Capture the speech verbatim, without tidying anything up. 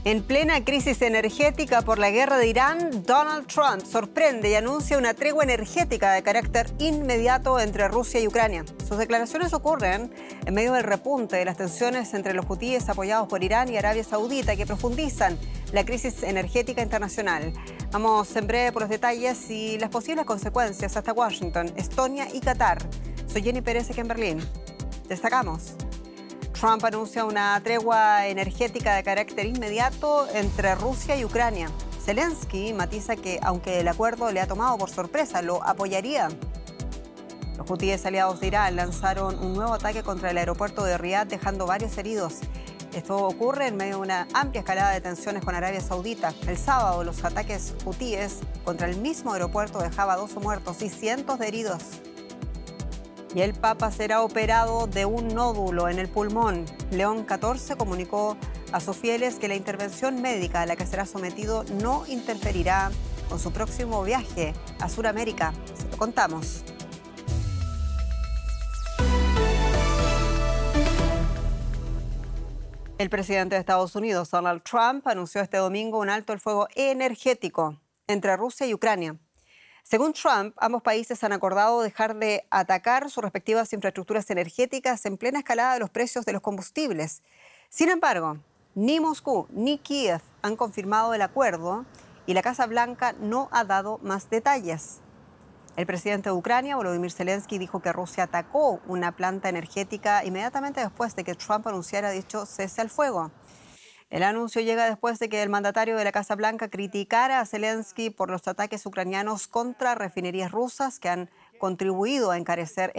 En plena crisis energética por la guerra de Irán, Donald Trump sorprende y anuncia una tregua energética de carácter inmediato entre Rusia y Ucrania. Sus declaraciones ocurren en medio del repunte de las tensiones entre los hutíes apoyados por Irán y Arabia Saudita, que profundizan la crisis energética internacional. Vamos en breve por los detalles y las posibles consecuencias hasta Washington, Estonia y Qatar. Soy Jenny Pérez aquí en Berlín. Destacamos. Trump anuncia una tregua energética de carácter inmediato entre Rusia y Ucrania. Zelensky matiza que, aunque el acuerdo le ha tomado por sorpresa, lo apoyaría. Los hutíes aliados de Irán lanzaron un nuevo ataque contra el aeropuerto de Riad, dejando varios heridos. Esto ocurre en medio de una amplia escalada de tensiones con Arabia Saudita. El sábado, los ataques hutíes contra el mismo aeropuerto dejaba doce muertos y cientos de heridos. Y el Papa será operado de un nódulo en el pulmón. León catorce comunicó a sus fieles que la intervención médica a la que será sometido no interferirá con su próximo viaje a Sudamérica. Se lo contamos. El presidente de Estados Unidos, Donald Trump, anunció este domingo un alto el fuego energético entre Rusia y Ucrania. Según Trump, ambos países han acordado dejar de atacar sus respectivas infraestructuras energéticas en plena escalada de los precios de los combustibles. Sin embargo, ni Moscú ni Kiev han confirmado el acuerdo y la Casa Blanca no ha dado más detalles. El presidente de Ucrania, Volodymyr Zelensky, dijo que Rusia atacó una planta energética inmediatamente después de que Trump anunciara dicho cese al fuego. El anuncio llega después de que el mandatario de la Casa Blanca criticara a Zelensky por los ataques ucranianos contra refinerías rusas que han contribuido a encarecer